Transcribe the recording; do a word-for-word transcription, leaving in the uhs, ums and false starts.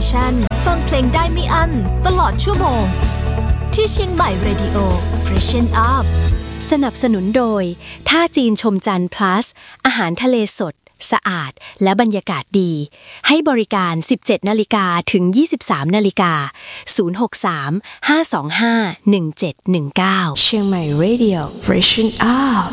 Station ฟังเพลงได้ไม่อั้นตลอดชั่วโมงที่เชียงใหม่ Radio Freshen Up สนับสนุนโดยท่าจีนชมจันทร์ plus อาหารทะเลสดสะอาดและบรรยากาศดีให้บริการ สิบเจ็ดนาฬิกา ถึง ยี่สิบสามนาฬิกา ศูนย์ หก สาม ห้า สอง ห้า หนึ่ง เจ็ด หนึ่ง เก้าเชียงใหม่ Radio Freshen Up